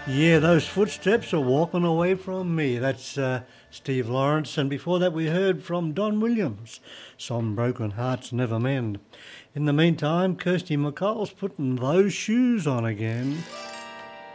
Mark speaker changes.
Speaker 1: Yeah, those footsteps are walking away from me. That's Steve Lawrence. And before that, we heard from Don Williams. Some broken hearts never mend. In the meantime, Kirsty McCall's putting those shoes on again.